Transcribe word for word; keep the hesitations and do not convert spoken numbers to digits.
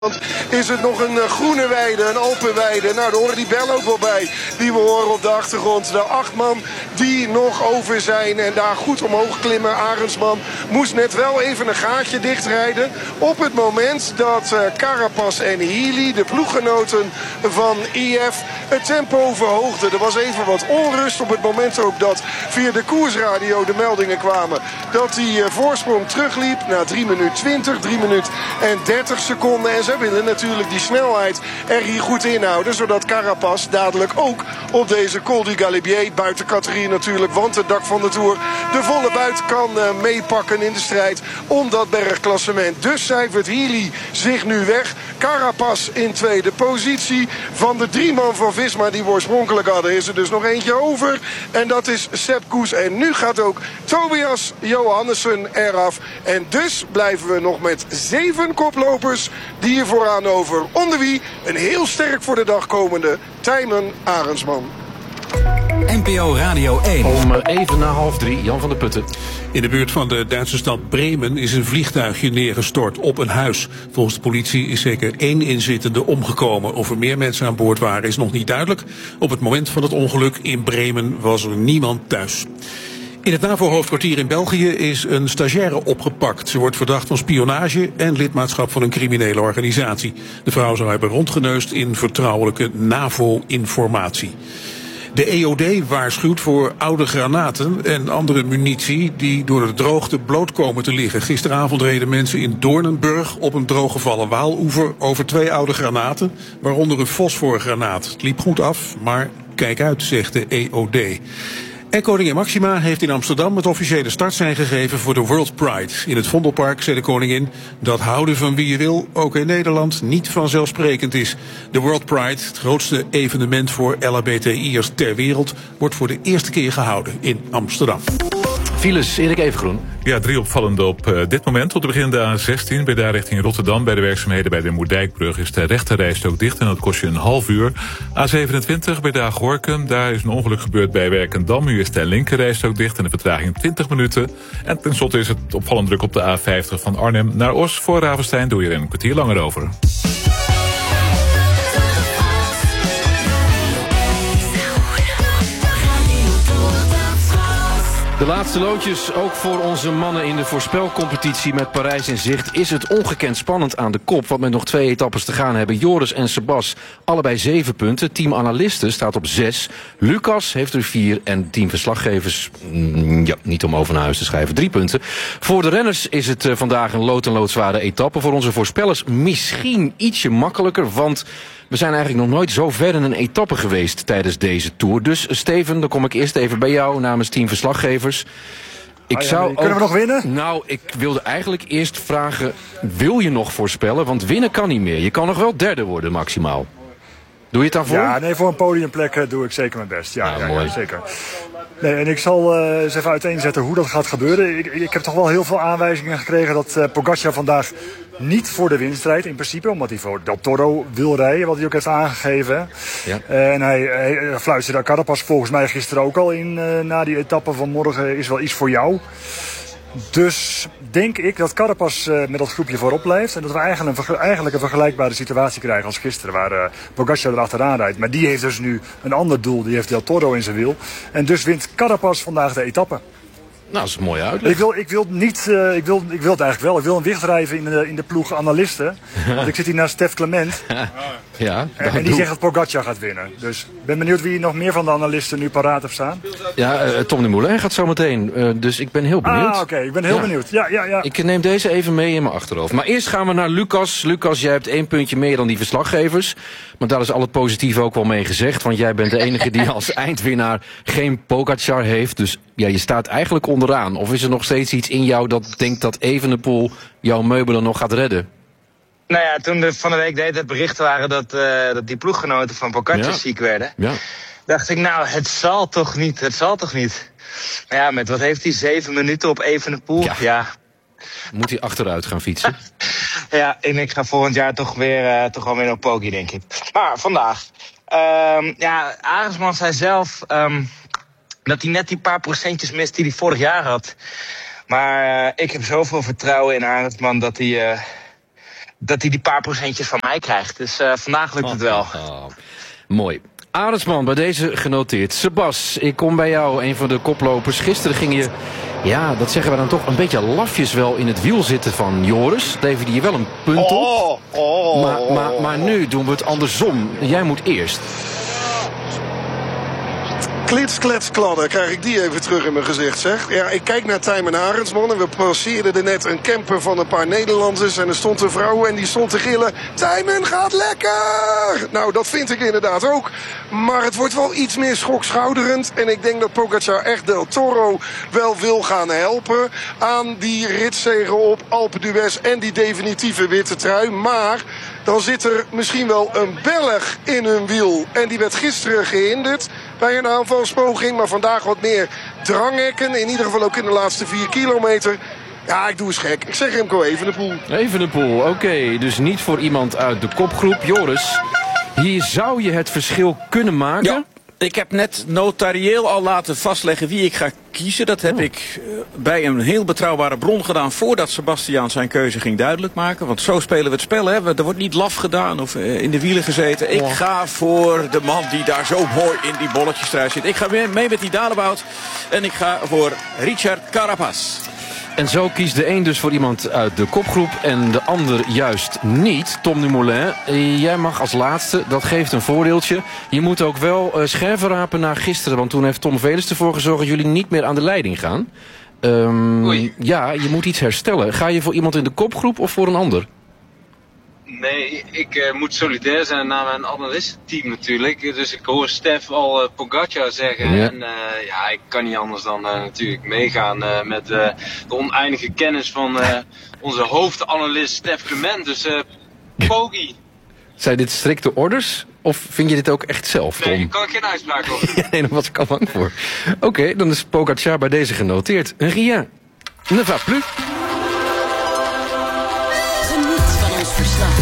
Is het nog een groene weide, een Alpenweide? Nou, daar horen die bel ook wel bij. Die we horen op de achtergrond. De acht man die nog over zijn en daar goed omhoog klimmen. Arendsman moest net wel even een gaatje dichtrijden. Op het moment dat uh, Carapaz en Healy, de ploeggenoten van I F, het tempo verhoogden. Er was even wat onrust op het moment ook dat via de koersradio de meldingen kwamen dat die uh, voorsprong terugliep na drie minuten twintig, drie minuten en dertig seconden. En zij willen natuurlijk die snelheid er hier goed inhouden, zodat Carapaz dadelijk ook op deze Col du Galibier, buiten categorie natuurlijk, want het dak van de Tour, de volle buit kan uh, meepakken in de strijd om dat bergklassement. Dus cijfert Healy zich nu weg. Carapaz in tweede positie. Van de drie man van Visma die we oorspronkelijk hadden is er dus nog eentje over. En dat is Sepp Kuss. En nu gaat ook Tobias Johannessen eraf. En dus blijven we nog met zeven koplopers die hier vooraan over. Onder wie een heel sterk voor de dag komende Tijmen Arendsman. N P O Radio één. Om even na half drie, Jan van der Putten. In de buurt van de Duitse stad Bremen is een vliegtuigje neergestort op een huis. Volgens de politie is zeker één inzittende omgekomen. Of er meer mensen aan boord waren is nog niet duidelijk. Op het moment van het ongeluk in Bremen was er niemand thuis. In het NAVO-hoofdkwartier in België is een stagiaire opgepakt. Ze wordt verdacht van spionage en lidmaatschap van een criminele organisatie. De vrouw zou hebben rondgeneust in vertrouwelijke NAVO-informatie. De E O D waarschuwt voor oude granaten en andere munitie die door de droogte bloot komen te liggen. Gisteravond reden mensen in Doornenburg op een drooggevallen Waaloever over twee oude granaten, waaronder een fosforgranaat. Het liep goed af, maar kijk uit, zegt de E O D. En koningin Maxima heeft in Amsterdam het officiële startsein gegeven voor de World Pride. In het Vondelpark zei de koningin dat houden van wie je wil ook in Nederland niet vanzelfsprekend is. De World Pride, het grootste evenement voor L H B T I'ers ter wereld, wordt voor de eerste keer gehouden in Amsterdam. Files, Erik Evengroen. Ja, drie opvallende op uh, dit moment. Tot te beginnen de A zestien, bij daar richting Rotterdam. Bij de werkzaamheden bij de Moerdijkbrug is de rechterrijstrook dicht en dat kost je een half uur. A zevenentwintig, bij de Gorkum, daar is een ongeluk gebeurd bij Werkendam. Nu is de linkerrijstrook dicht en de vertraging twintig minuten. En tenslotte is het opvallend druk op de A vijftig van Arnhem naar Os. Voor Ravenstein doe je er een kwartier langer over. De laatste loodjes, ook voor onze mannen in de voorspelcompetitie met Parijs in zicht, is het ongekend spannend aan de kop. Want met nog twee etappes te gaan hebben Joris en Sebas allebei zeven punten. Team Analisten staat op zes. Lucas heeft er vier en team Verslaggevers, mm, ja, niet om over naar huis te schrijven, drie punten. Voor de renners is het uh, vandaag een lood en loodzware etappe. Voor onze voorspellers misschien ietsje makkelijker, want we zijn eigenlijk nog nooit zo ver in een etappe geweest tijdens deze Tour. Dus Steven, dan kom ik eerst even bij jou namens team Verslaggevers. Ik ah ja, zou kunnen ook, we nog winnen? Nou, ik wilde eigenlijk eerst vragen, wil je nog voorspellen? Want winnen kan niet meer. Je kan nog wel derde worden maximaal. Doe je het daarvoor? Ja, nee, voor een podiumplek doe ik zeker mijn best. Ja, nou, ja, mooi. Ja, zeker. Nee, en ik zal uh, eens even uiteenzetten hoe dat gaat gebeuren. Ik, ik heb toch wel heel veel aanwijzingen gekregen dat uh, Pogacar vandaag niet voor de winstrijd in principe, omdat hij voor Del Toro wil rijden, wat hij ook heeft aangegeven. Ja. Uh, en hij, hij fluisterde Carapaz volgens mij gisteren ook al in, uh, na die etappe van morgen, is wel iets voor jou. Dus denk ik dat Carapaz uh, met dat groepje voorop blijft. En dat we eigenlijk een, eigenlijk een vergelijkbare situatie krijgen als gisteren. Waar uh, Pogacar erachteraan rijdt. Maar die heeft dus nu een ander doel. Die heeft Del Toro in zijn wiel. En dus wint Carapaz vandaag de etappe. Nou, dat is een mooie uitleg. Ik wil, ik wil niet, uh, ik wil, ik wil het eigenlijk wel. Ik wil een wichtdrijven in de, in de ploeg analisten. Want ik zit hier naast Stef Clement. Ja, en, en die zegt dat Pogacar gaat winnen. Dus ik ben benieuwd wie nog meer van de analisten nu paraat heeft staan. Ja, uh, Tom Dumoulin gaat zo meteen. Uh, dus ik ben heel benieuwd. Ah, oké. Okay. Ik ben heel ja. benieuwd. Ja, ja, ja. Ik neem deze even mee in mijn achterhoofd. Maar eerst gaan we naar Lucas. Lucas, jij hebt één puntje meer dan die verslaggevers. Maar daar is al het positieve ook wel mee gezegd. Want jij bent de enige die als eindwinnaar geen Pogacar heeft. Dus ja, je staat eigenlijk onderaan. Of is er nog steeds iets in jou dat denkt dat Evenepoel jouw meubelen nog gaat redden? Nou ja, toen er van de week de hele tijd berichten waren dat, uh, dat die ploeggenoten van Pogacar ja. ziek werden. Ja. Dacht ik, nou, het zal toch niet, het zal toch niet. Maar ja, met wat heeft hij, zeven minuten op Evenepoel? Ja. ja. Moet hij achteruit gaan fietsen? Ja, en ik ga volgend jaar toch weer, uh, toch wel weer naar Poggi, denk ik. Maar vandaag. Um, ja, Arendsman zei zelf um, dat hij net die paar procentjes mist die hij vorig jaar had. Maar uh, ik heb zoveel vertrouwen in Arendsman dat hij... Uh, dat hij die paar procentjes van mij krijgt. Dus uh, vandaag lukt het wel. Oh, oh. Mooi. Arendsman, bij deze genoteerd. Sebas, ik kom bij jou, een van de koplopers. Gisteren ging je, ja, dat zeggen we dan toch, een beetje lafjes wel in het wiel zitten van Joris. Leverde je wel een punt op. Oh, oh, maar, maar, maar nu doen we het andersom. Jij moet eerst. Klits, klets, kladden. Krijg ik die even terug in mijn gezicht, zeg. Ja, ik kijk naar Tijmen Arendsman en we passeerden er net een camper van een paar Nederlanders. En er stond een vrouw en die stond te gillen. Tijmen gaat lekker! Nou, dat vind ik inderdaad ook. Maar het wordt wel iets meer schokschouderend. En ik denk dat Pogacar echt Del Toro wel wil gaan helpen aan die ritzege op Alpe d'Huez en die definitieve witte trui. Maar dan zit er misschien wel een Belg in hun wiel. En die werd gisteren gehinderd bij een aanvalspoging. Maar vandaag wat meer dranghekken. In ieder geval ook in de laatste vier kilometer. Ja, ik doe eens gek. Ik zeg Remco Evenepoel. Evenepoel, oké. Okay. Dus niet voor iemand uit de kopgroep. Joris, hier zou je het verschil kunnen maken. Ja. Ik heb net notarieel al laten vastleggen wie ik ga kiezen. Dat heb oh. ik bij een heel betrouwbare bron gedaan voordat Sebastiaan zijn keuze ging duidelijk maken. Want zo spelen we het spel. Hè. Er wordt niet laf gedaan of in de wielen gezeten. Ik ga voor de man die daar zo mooi in die bolletjesstrijd zit. Ik ga mee, mee met die Dalebout en ik ga voor Richard Carapaz. En zo kiest de een dus voor iemand uit de kopgroep en de ander juist niet. Tom Dumoulin, jij mag als laatste, dat geeft een voordeeltje. Je moet ook wel uh, scherven rapen naar gisteren, want toen heeft Tom Velers ervoor gezorgd dat jullie niet meer aan de leiding gaan. Um, Oei. Ja, je moet iets herstellen. Ga je voor iemand in de kopgroep of voor een ander? Nee, ik uh, moet solidair zijn naar mijn analistenteam natuurlijk. Dus ik hoor Stef al uh, Pogacar zeggen. Ja. En uh, ja, ik kan niet anders dan uh, natuurlijk meegaan uh, met uh, de oneindige kennis van uh, onze hoofdanalist Stef Clement. Dus uh, Pogi. Zijn dit strikte orders? Of vind je dit ook echt zelf, Tom? Nee, ik kan geen uitspraak over. Nee, daar was ik al bang voor. Oké, okay, dan is Pogacar bij deze genoteerd. Rien ne va plus. Geniet van ons verslag.